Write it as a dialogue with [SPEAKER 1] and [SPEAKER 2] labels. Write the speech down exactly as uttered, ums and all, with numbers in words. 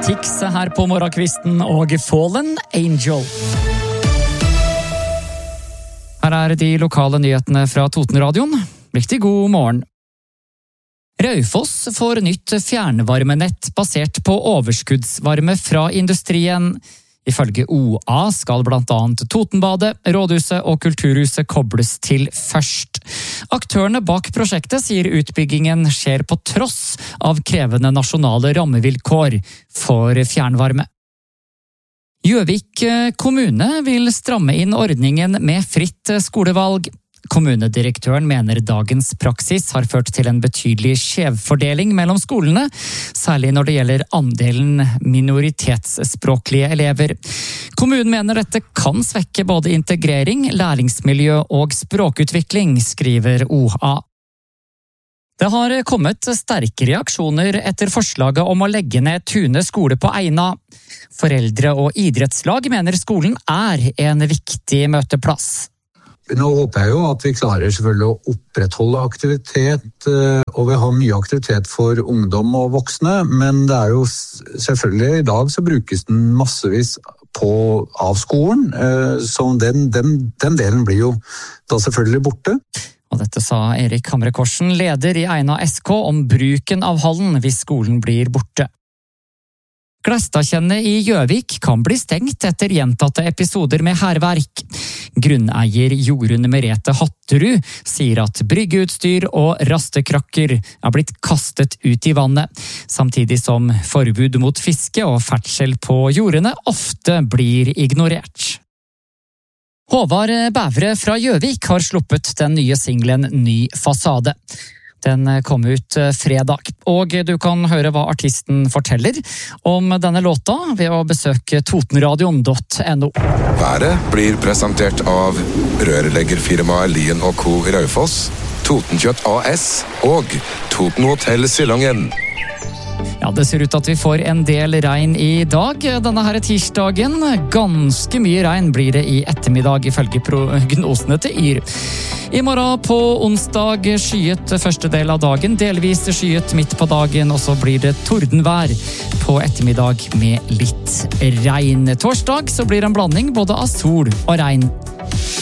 [SPEAKER 1] Tix her på morgenkvisten og Fallen Angel. Her er de lokale nyhetene fra Totenradioen. Riktig god morgen. Raufoss får nytt fjernvarmenett basert på overskuddsvarme fra industrien. Ifølge O A skal blant annet Totenbadet, Rådhuset og Kulturhuset kobles til først. Aktørene bak prosjektet sier utbyggingen skjer på tross av krevende nasjonale rammevilkår for fjernvarme. Gjøvik kommune vil stramme inn ordningen med fritt skolevalg. Kommunedirektøren mener dagens praksis har ført til en betydelig skjevfordeling mellom skolene, særlig når det gjelder andelen minoritetsspråklige elever. Kommunen mener dette kan svekke både integrering, læringsmiljø og språkutvikling, skriver O A. Det har kommet sterke reaksjoner etter forslaget om å legge ned Tune skole på Eina. Foreldre og idrettslag mener skolen er en viktig møteplass.
[SPEAKER 2] Nå håper jeg jo at vi klarer selvfølgelig å opprettholde aktivitet, og vi har mye aktivitet for ungdom og voksne, men det er jo selvfølgelig i dag så brukes den massevis på, av skolen, så den, den, den delen blir jo da selvfølgelig borte.
[SPEAKER 1] Og dette sa Erik Hamre Korsen, leder i Eina S K, om bruken av hallen hvis skolen blir borte. Glestadkjennet i Gjøvik kan bli stengt etter gjentatte episoder med hærverk. Grunneier Jorunn Merete Hatterud sier at bryggeutstyr og rastekrakker er blitt kastet ut i vannet, samtidig som forbud mot fiske og ferdsel på jordene ofte blir ignorert. Håvard Bævre fra Gjøvik har sluppet den nye singlen Ny fasade. Den kom ut fredag, og du kan høre hva artisten forteller om denne låta ved å besøke totenradion punktum no.
[SPEAKER 3] Været blir presentert av rørleggerfirmaet Lien og Co. Raufoss, Totenkjøtt A S og Toten Hotel Sillangen.
[SPEAKER 1] Ja, det ser ut til at vi får en del regn i dag, denne her tirsdagen. Ganske mye regn blir det i ettermiddag, ifølge prognosene til Yr. I morgen på onsdag skyet første del av dagen, delvis skyet midt på dagen, og så blir det tordenvær på ettermiddag med litt regn. Torsdag så blir det en blanding både av sol og regn.